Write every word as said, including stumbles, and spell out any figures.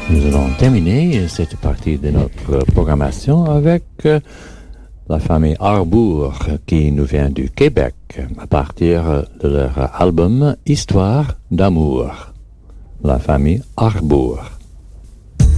Nous allons terminer cette partie de notre programmation avec la famille Harbour qui nous vient du Québec à partir de leur album Histoire d'amour. La famille Harbour.